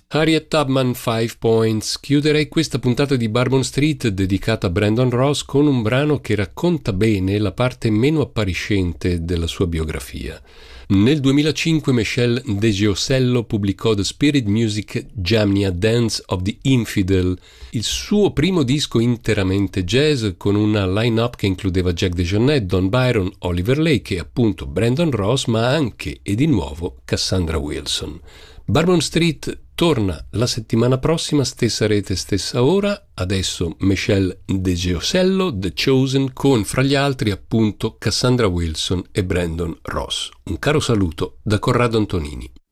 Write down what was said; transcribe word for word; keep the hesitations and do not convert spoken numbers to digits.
Harriet Tubman, Five Points. Chiuderei questa puntata di Bourbon Street dedicata a Brandon Ross con un brano che racconta bene la parte meno appariscente della sua biografia. Nel duemilacinque Michel Desgiosello pubblicò The Spirit Music Jamnia Dance of the Infidel, il suo primo disco interamente jazz con una line-up che includeva Jack DeJohnette, Don Byron, Oliver Lake e appunto Brandon Ross, ma anche e di nuovo Cassandra Wilson. Bourbon Street torna la settimana prossima, stessa rete, stessa ora. Adesso Michel Desgiosello, The Chosen, con fra gli altri appunto Cassandra Wilson e Brandon Ross. Un caro saluto da Corrado Antonini.